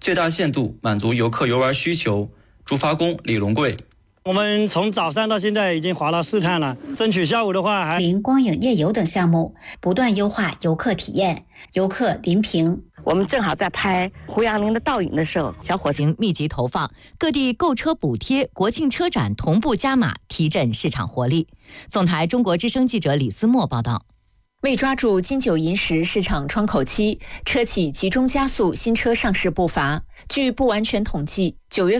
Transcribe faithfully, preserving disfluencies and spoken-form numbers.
最大限度满足游客游玩需求。主发工李龙贵。 我们从早上到现在已经划了四趟了，争取下午的话还零光影夜游等项目，不断优化游客体验。游客林平， 我们正好在拍胡杨林的倒影的时候，小伙行密集投放，各地购车补贴、国庆车展同步加码，提振市场活力。总台中国之声记者李思墨报道。 为抓住金九银十市场窗口期，车企集中加速新车上市步伐。据不完全统计，九月